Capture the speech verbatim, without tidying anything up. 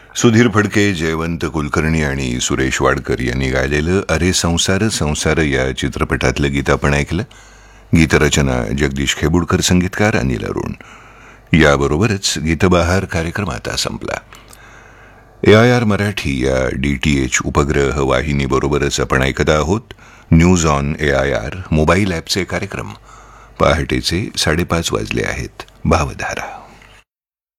सुधीर फडके, जयवंत कुलकर्णी आणि सुरेश वाडकर यांनी गायलेलं अरे संसार संसार या चित्रपटातलं गीत आपण ऐकलं. गीतरचना जगदीश खेबुडकर, संगीतकार अनिल अरुण. याबरोबरच गीतबहार कार्यक्रम आता संपला. ए आय आर मराठी या डी टी एच उपग्रह वाहिनीबरोबरच आपण ऐकत आहोत news on A I R mobile ॲपचे कार्यक्रम. पहाटेचे साडेपाच वाजले आहेत. भावधारा.